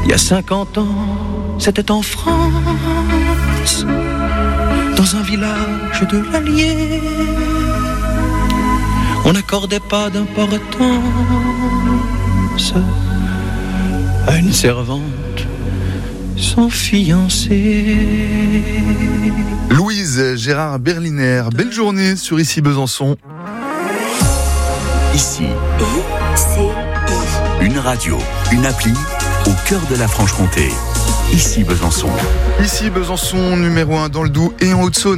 Il y a 50 ans, c'était en France, dans un village de l'Allier. On n'accordait pas d'importance à une servante sans fiancé. Louise Gérard Berliner, belle journée sur Ici Besançon. Ici, une radio, une appli au cœur de la Franche-Comté. Ici Besançon. Ici Besançon, numéro 1 dans le Doubs et en Haute-Saône.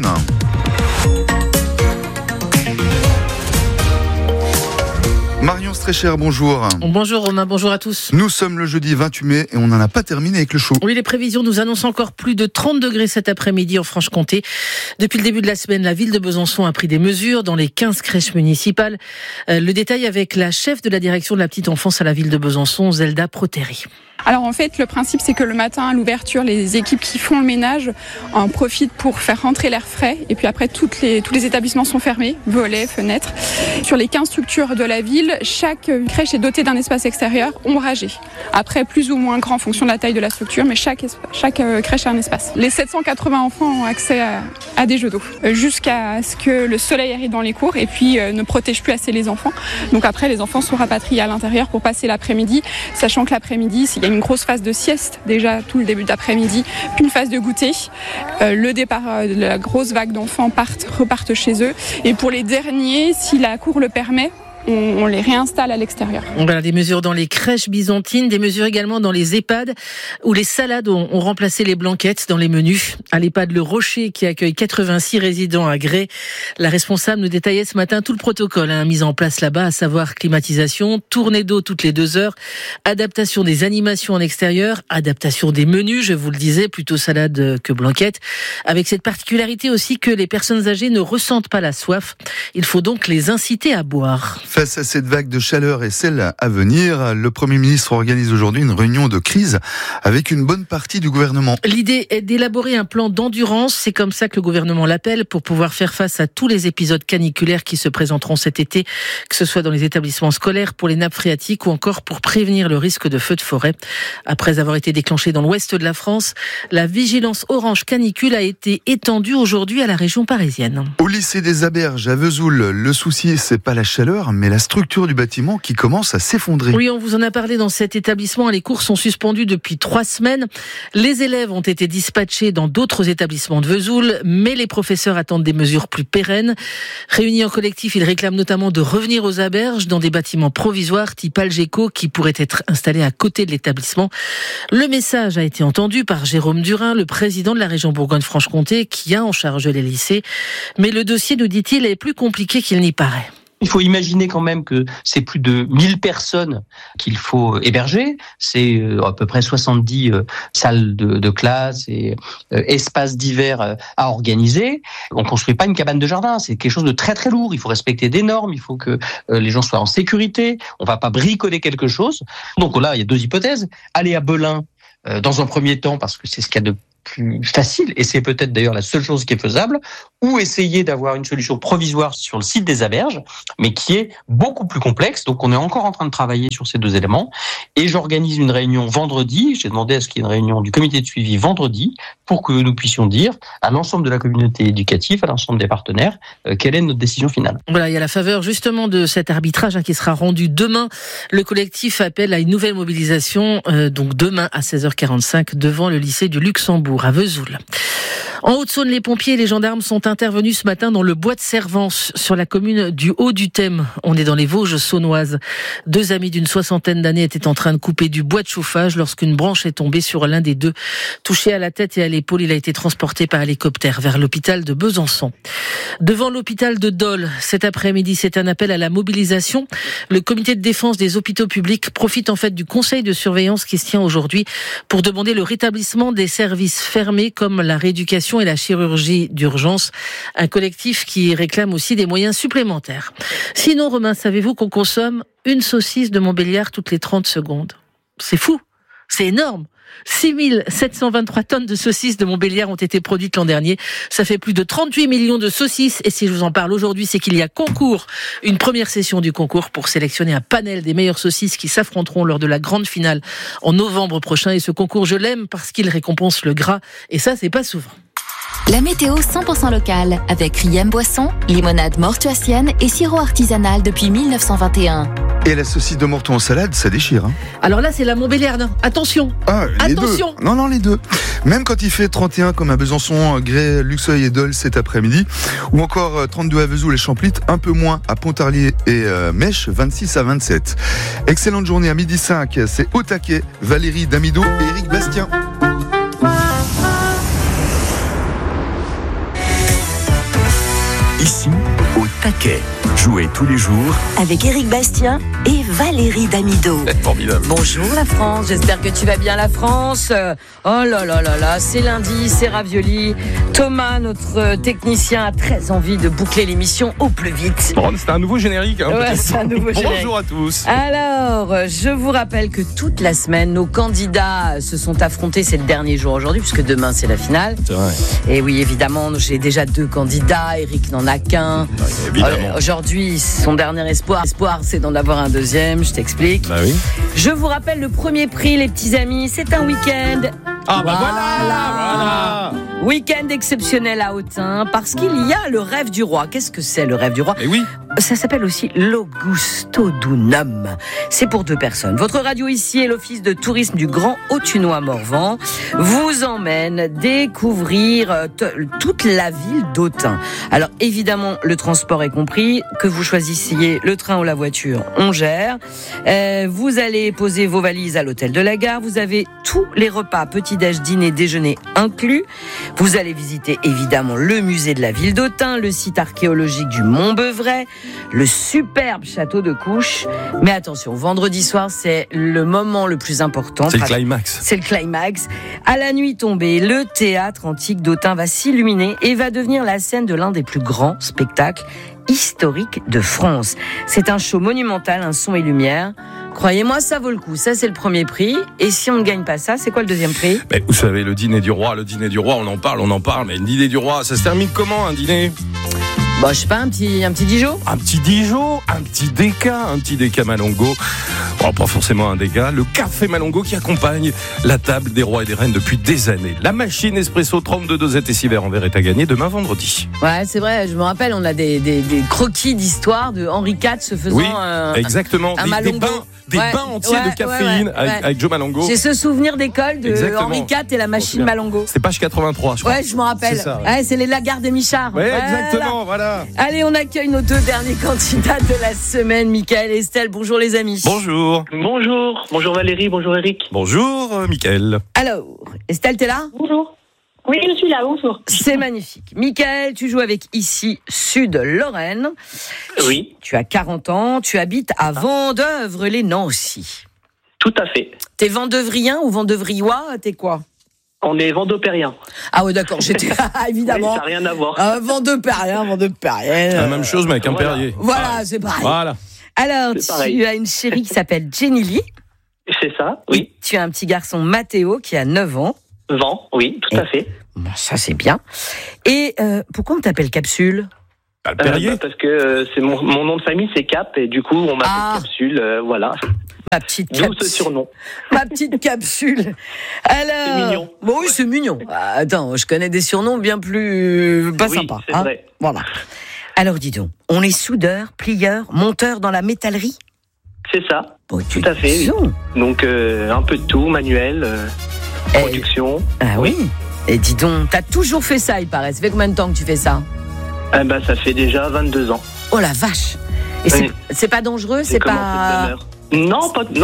Marion Strécher, bonjour. Bonjour Romain, bonjour à tous. Nous sommes le jeudi 28 mai et on n'en a pas terminé avec le chaud. Oui, les prévisions nous annoncent encore plus de 30 degrés cet après-midi en Franche-Comté. Depuis le début de la semaine, la ville de Besançon a pris des mesures dans les 15 crèches municipales. Le détail avec la chef de la direction de la petite enfance à la ville de Besançon, Zelda Proteri. Alors en fait, le principe c'est que le matin à l'ouverture, les équipes qui font le ménage en profitent pour faire rentrer l'air frais et puis après tous les établissements sont fermés, volets, fenêtres. Sur les 15 structures de la ville, chaque crèche est dotée d'un espace extérieur ombragé. Après plus ou moins grand en fonction de la taille de la structure, mais chaque crèche a un espace. Les 780 enfants ont accès à des jeux d'eau jusqu'à ce que le soleil arrive dans les cours et puis ne protège plus assez les enfants. Donc après les enfants sont rapatriés à l'intérieur pour passer l'après-midi, sachant que l'après-midi, s'il y a une grosse phase de sieste déjà tout le début d'après-midi, puis une phase de goûter, le départ de la grosse vague d'enfants repartent chez eux et pour les derniers, si la cour le permet, on les réinstalle à l'extérieur. Voilà, des mesures dans les crèches byzantines, des mesures également dans les EHPAD où les salades ont remplacé les blanquettes dans les menus. À l'EHPAD Le Rocher qui accueille 86 résidents à Grès, la responsable nous détaillait ce matin tout le protocole mis en place là-bas, à savoir climatisation, tournée d'eau toutes les 2 heures, adaptation des animations en extérieur, adaptation des menus, je vous le disais, plutôt salade que blanquette, avec cette particularité aussi que les personnes âgées ne ressentent pas la soif. Il faut donc les inciter à boire. Face à cette vague de chaleur et celle à venir, le Premier ministre organise aujourd'hui une réunion de crise avec une bonne partie du gouvernement. L'idée est d'élaborer un plan d'endurance, c'est comme ça que le gouvernement l'appelle, pour pouvoir faire face à tous les épisodes caniculaires qui se présenteront cet été, que ce soit dans les établissements scolaires, pour les nappes phréatiques ou encore pour prévenir le risque de feux de forêt. Après avoir été déclenchée dans l'ouest de la France, la vigilance orange canicule a été étendue aujourd'hui à la région parisienne. Au lycée des Aberges à Vesoul, le souci c'est pas la chaleur, mais la structure du bâtiment qui commence à s'effondrer. Oui, on vous en a parlé dans cet établissement. Les cours sont suspendus depuis 3 semaines. Les élèves ont été dispatchés dans d'autres établissements de Vesoul, mais les professeurs attendent des mesures plus pérennes. Réunis en collectif, ils réclament notamment de revenir aux Aberges dans des bâtiments provisoires type Algeco qui pourraient être installés à côté de l'établissement. Le message a été entendu par Jérôme Durin, le président de la région Bourgogne-Franche-Comté, qui a en charge les lycées. Mais le dossier, nous dit-il, est plus compliqué qu'il n'y paraît. Il faut imaginer quand même que c'est plus de 1000 personnes qu'il faut héberger. C'est à peu près 70 salles de classe et espaces divers à organiser. On ne construit pas une cabane de jardin. C'est quelque chose de très très lourd. Il faut respecter des normes. Il faut que les gens soient en sécurité. On ne va pas bricoler quelque chose. Donc là, il y a 2 hypothèses. Aller à Belin dans un premier temps parce que c'est ce qu'il y a de plus facile, et c'est peut-être d'ailleurs la seule chose qui est faisable, ou essayer d'avoir une solution provisoire sur le site des Aberges, mais qui est beaucoup plus complexe. Donc on est encore en train de travailler sur ces 2 éléments, et j'organise une réunion vendredi. J'ai demandé à ce qu'il y ait une réunion du comité de suivi vendredi, pour que nous puissions dire à l'ensemble de la communauté éducative, à l'ensemble des partenaires, quelle est notre décision finale. Voilà, il y a la faveur justement de cet arbitrage qui sera rendu demain. Le collectif appelle à une nouvelle mobilisation, donc demain à 16h45 devant le lycée du Luxembourg à Vesoul. En Haute-Saône, les pompiers et les gendarmes sont intervenus ce matin dans le bois de Servance, sur la commune du Haut-du-Thème. On est dans les Vosges saunoises. 2 amis d'une 60aine d'années étaient en train de couper du bois de chauffage lorsqu'une branche est tombée sur l'un des 2. Touché à la tête et à l'épaule, il a été transporté par hélicoptère vers l'hôpital de Besançon. Devant l'hôpital de Dole, cet après-midi, c'est un appel à la mobilisation. Le comité de défense des hôpitaux publics profite en fait du conseil de surveillance qui se tient aujourd'hui pour demander le rétablissement des services fermés comme la rééducation et la chirurgie d'urgence. Un collectif qui réclame aussi des moyens supplémentaires. Sinon, Romain, savez-vous qu'on consomme une saucisse de Montbéliard toutes les 30 secondes ? C'est fou. C'est énorme. 6723 tonnes de saucisses de Montbéliard ont été produites l'an dernier. Ça fait plus de 38 millions de saucisses. Et si je vous en parle aujourd'hui, c'est qu'il y a concours, une première session du concours pour sélectionner un panel des meilleures saucisses qui s'affronteront lors de la grande finale en novembre prochain. Et ce concours, je l'aime parce qu'il récompense le gras. Et ça, c'est pas souvent. La météo 100% locale avec Riem Boisson, limonade mortuacienne et sirop artisanal depuis 1921. Et la saucisse de Morteau en salade, ça déchire. Hein. Alors là, c'est la Montbéliard. Attention. Les Attention. Deux. Non, les deux. Même quand il fait 31 comme à Besançon, Grès, Luxeuil et Dole cet après-midi, ou encore 32 à Vesoul et Champlit, un peu moins à Pontarlier et Mèche, 26 à 27. Excellente journée à 12h05. C'est au taquet, Valérie Damido et Éric Bastien. Ici, au taquet. Jouez tous les jours avec Éric Bastien et Valérie Damido. Formidable. Bonjour la France, j'espère que tu vas bien la France. Oh là là là là, c'est lundi, c'est ravioli. Thomas, notre technicien, a très envie de boucler l'émission au plus vite. Bon, c'est un nouveau générique. Hein, ouais, c'est un nouveau générique. Bonjour à tous. Alors, je vous rappelle que toute la semaine, nos candidats se sont affrontés. C'est le dernier jour aujourd'hui, puisque demain c'est la finale. C'est vrai. Et oui, évidemment, j'ai déjà 2 candidats. Éric n'en a qu'un. Ouais, évidemment. Aujourd'hui, son dernier espoir, c'est d'en avoir un deuxième. Je t'explique. Bah oui. Je vous rappelle le premier prix, les petits amis. C'est un week-end. Ah bah voilà. Week-end exceptionnel à Autun, parce qu'il y a le rêve du roi. Qu'est-ce que c'est le rêve du roi ? Et oui. Ça s'appelle aussi l'Augustodunum. C'est pour 2 personnes. Votre radio ici et l'office de tourisme du Grand Autunois Morvan vous emmène découvrir toute la ville d'Autun. Alors évidemment, le transport est compris. Que vous choisissiez le train ou la voiture, on gère. Vous allez poser vos valises à l'hôtel de la gare. Vous avez tous les repas, petit-déj, dîner, déjeuner inclus. Vous allez visiter évidemment le musée de la ville d'Autun, le site archéologique du Mont-Beuvray, le superbe château de Couches. Mais attention, vendredi soir, c'est le moment le plus important. C'est le climax. C'est le climax. À la nuit tombée, le théâtre antique d'Autun va s'illuminer et va devenir la scène de l'un des plus grands spectacles historiques de France. C'est un show monumental, un son et lumière. Croyez-moi, ça vaut le coup. Ça, c'est le premier prix. Et si on ne gagne pas ça, c'est quoi le deuxième prix ? Mais vous savez, le dîner du roi, on en parle. Mais le dîner du roi, ça se termine comment, un dîner ? Bon, je sais pas, un petit Dijon ? Un petit Dijon, un petit Déca Malongo. Bon, pas forcément un Déca, le café Malongo qui accompagne la table des rois et des reines depuis des années. La machine espresso 32 dosettes et 6 verres en verre est à gagner demain vendredi. Ouais, c'est vrai, je me rappelle, on a des croquis d'histoire de Henri IV se faisant exactement. un Malongo. Des bains entiers de caféine avec Joe Malongo. J'ai ce souvenir d'école de Henri IV et la machine Malongo. C'est page 83, je crois. Ouais, je me rappelle. C'est ça, c'est les Lagarde et Michard. Ouais, exactement, voilà. Allez, on accueille nos 2 derniers candidats de la semaine, Mickaël et Estelle. Bonjour les amis. Bonjour. Bonjour Valérie, bonjour Éric. Bonjour Mickaël. Alors, Estelle, t'es là ? Bonjour. Oui, je suis là, bonjour. C'est magnifique. Mickaël, tu joues avec ici Sud-Lorraine. Oui. Tu as 40 ans, tu habites à Vendeuvre-les-Nancy. Tout à fait. T'es vendeuvriens ou vendevriois ? T'es quoi ? On est vendopérien. Ah ouais, d'accord, j'étais évidemment. Oui, ça n'a rien à voir. Vendopérien. La même chose, mais avec un Perrier. Voilà, c'est pareil. Voilà. Alors, tu as une chérie qui s'appelle Jenny Lee. C'est ça, oui. Tu as un petit garçon, Mathéo, qui a 9 ans. Oui, tout à fait. Bon, ça, c'est bien. Et pourquoi on t'appelle Capsule ? Le Perrier. Parce que c'est mon nom de famille, c'est Cap, et du coup, on m'appelle Capsule, voilà. Ma petite Capsule. D'où ce surnom. Ma petite Capsule. Alors... C'est mignon. Bon, oui, c'est mignon. Attends, je connais des surnoms bien plus... pas sympas. C'est vrai. Voilà. Alors, dis donc, on est soudeur, plieur, monteur dans la métallerie ? C'est ça, bon, tout à fait. Oui. Donc, un peu de tout, manuel, production. Ah oui. Et dis donc, t'as toujours fait ça, il paraît. Ça fait combien de temps que tu fais ça ? Ça fait déjà 22 ans. Oh la vache. Et c'est pas dangereux, c'est pas... Non,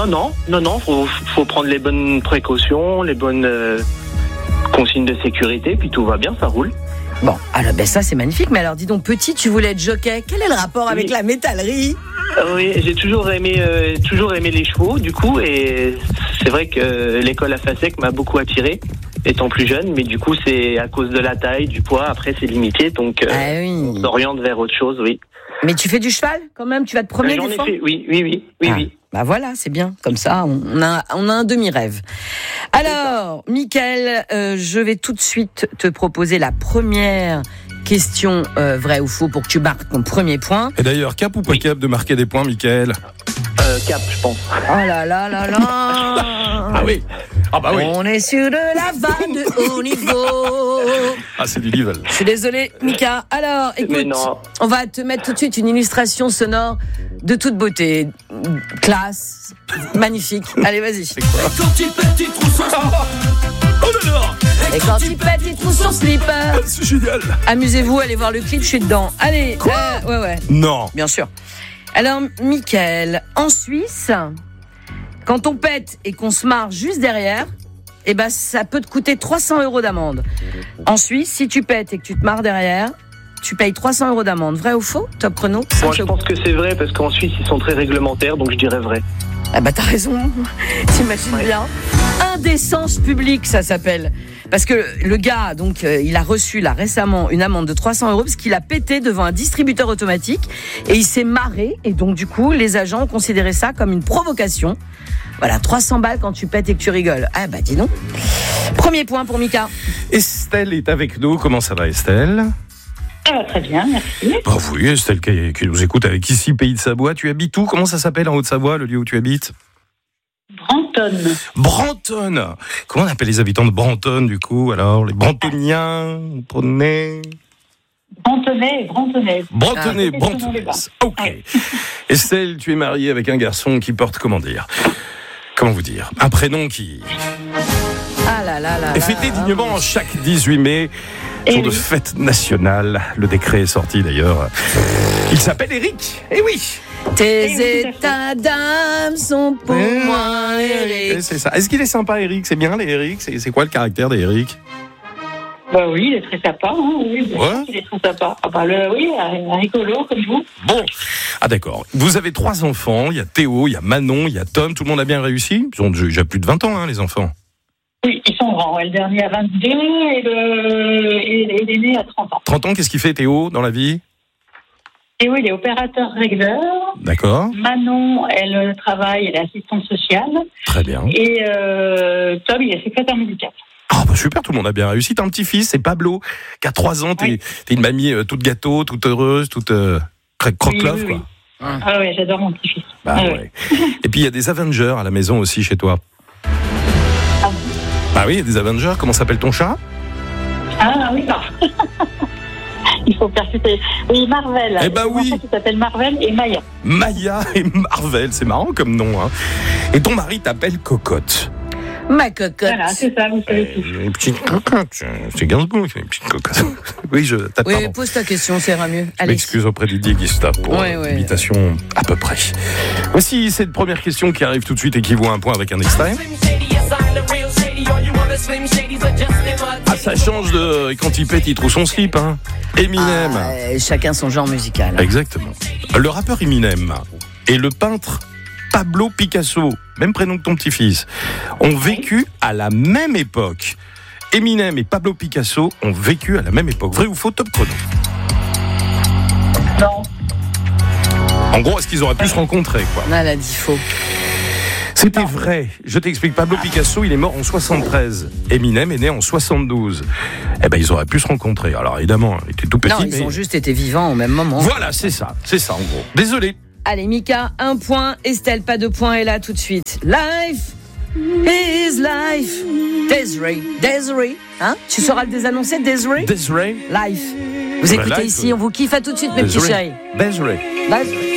faut prendre les bonnes précautions, les bonnes consignes de sécurité, puis tout va bien, ça roule. Bon, alors ça c'est magnifique, mais alors dis donc, petit, tu voulais être jockey, quel est le rapport avec la métallerie ? Oui, j'ai toujours aimé les chevaux, du coup, et c'est vrai que l'école à Fassec m'a beaucoup attiré, étant plus jeune, mais du coup c'est à cause de la taille, du poids, après c'est limité, donc on s'oriente vers autre chose, oui. Mais tu fais du cheval quand même, tu vas te promener des fois ? Oui. Bah voilà, c'est bien. Comme ça, on a un demi-rêve. Alors, Mickaël, je vais tout de suite te proposer la première question vrai ou faux pour que tu marques ton premier point. Et d'ailleurs, cap ou pas cap de marquer des points, Mickaël? Cap, je pense. Oh là là là là. Ah oui. Ah bah oui. On est sur de la vanne de haut niveau. Ah, c'est du level. Je suis désolée, Mika. Alors, écoute, on va te mettre tout de suite une illustration sonore de toute beauté. Classe, magnifique. Allez, vas-y. C'est quoi? Et quand il pète, il trouve son slip. C'est génial. Amusez-vous, allez voir le clip, je suis dedans. Allez. Ouais. Non. Bien sûr. Alors, Mickaël, en Suisse, quand on pète et qu'on se marre juste derrière, eh ben, ça peut te coûter 300 € d'amende. En Suisse, si tu pètes et que tu te marres derrière, tu payes 300 € d'amende. Vrai ou faux? Top chrono. Moi, je pense que c'est vrai parce qu'en Suisse, ils sont très réglementaires, donc je dirais vrai. Ah bah t'as raison, t'imagines bien. Indécence publique, ça s'appelle. Parce que le gars, donc, il a reçu là récemment une amende de 300 € parce qu'il a pété devant un distributeur automatique et il s'est marré. Et donc du coup, les agents ont considéré ça comme une provocation. Voilà, 300 balles quand tu pètes et que tu rigoles. Ah bah dis donc. Premier point pour Mika. Estelle est avec nous. Comment ça va, Estelle? Ça va très bien, merci. Ah oui, Estelle qui nous écoute avec ici, Pays de Savoie. Tu habites où? Comment ça s'appelle en Haute-Savoie, le lieu où tu habites? Brantôme. Comment on appelle les habitants de Brantôme, du coup? Alors, les Brantoniens, Brantonnais, ok. Ouais. Estelle, tu es mariée avec un garçon qui porte, comment vous dire, un prénom qui est fêté dignement chaque 18 mai. Jour de fête nationale. Le décret est sorti d'ailleurs. Il s'appelle Eric. Eh oui. Tes états d'âme sont pour moi, Eric. C'est ça. Est-ce qu'il est sympa, Eric? C'est bien les Eric? C'est quoi le caractère d'Eric? Bah oui, il est très sympa. Oui, il est très sympa. Ah bah oui, un rigolo comme vous. Bon. Ah d'accord. Vous avez 3 enfants. Il y a Théo, il y a Manon, il y a Tom. Tout le monde a bien réussi? Ils ont déjà plus de 20 ans, les enfants. Oui, ils sont grands. Le dernier a 22 et l'aîné a 30 ans. 30 ans, qu'est-ce qu'il fait Théo dans la vie? Théo, il est opérateur régleur. D'accord. Manon, elle travaille, elle est assistante sociale. Très bien. Et Tom, il est secrétaire médical. Ah bah super, tout le monde a bien réussi. T'as un petit-fils, c'est Pablo, qui a 3 ans. T'es une mamie toute gâteau, toute heureuse, toute croque-love, quoi. Ah ouais, j'adore mon petit-fils. Ouais. Et puis il y a des Avengers à la maison aussi chez toi. Bah oui, il y a des Avengers. Comment s'appelle ton chat? Ah oui, il faut percuter. Oui, Marvel. Eh ben oui. Il s'appelle Marvel et Maya. Maya et Marvel, c'est marrant comme nom, hein. Et ton mari t'appelle Cocotte. Ma cocotte. Voilà, c'est ça, vous savez tout. Une petite cocotte. C'est Gainsbourg, une petite cocotte. Oui, oui, pose ta question, ça ira mieux. Allez. Je m'excuse auprès du Dieguista pour l'imitation à peu près. Voici cette première question qui arrive tout de suite et qui vaut un point avec un extrait. Ah, ça change de quand il pète, il trouve son slip, hein. Eminem. Chacun son genre musical. Exactement. Le rappeur Eminem et le peintre Pablo Picasso, même prénom que ton petit-fils, ont vécu à la même époque. Eminem et Pablo Picasso ont vécu à la même époque. Vrai ou faux, top chrono? Non. En gros, est-ce qu'ils auraient pu se rencontrer, quoi? Elle a dit faux. C'était vrai. Je t'explique. Pablo Picasso, il est mort en 73. Eminem est né en 72. Eh ben, ils auraient pu se rencontrer. Alors, évidemment, il était tout petit. Non, ils ont juste été vivants au même moment. Voilà, c'est ça. C'est ça, en gros. Désolé. Allez, Mika, 1 point. Estelle, pas de point. Et là, tout de suite. Life is life. Desiree. Hein? Tu sauras le désannoncer, Desiree? Desiree. Life. Vous écoutez ici, on vous kiffe. À tout de suite, mes petits chéris. Desiree.